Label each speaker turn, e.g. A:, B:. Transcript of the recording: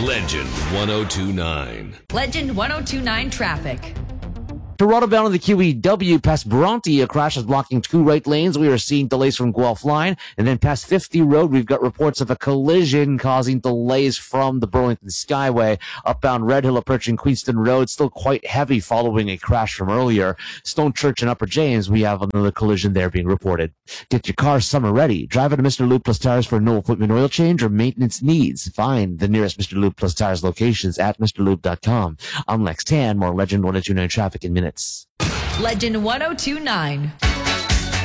A: Legend 1029.
B: Legend 1029 traffic.
C: Toronto bound on the QEW past Bronte, a crash is blocking two right lanes. We are seeing delays from Guelph line. And then past 50 Road, we've got reports of a collision causing delays from the Burlington Skyway. Upbound Red Hill approaching Queenston Road, still quite heavy following a crash from earlier. Stone Church and Upper James, we have another collision there being reported. Get your car summer ready. Drive into Mr. Lube Plus Tires for no appointment oil change or maintenance needs. Find the nearest Mr. Lube Plus Tires locations at mrlube.com. I'm Lex Tan, more Legend 1029 traffic in minutes.
B: Legend 1029.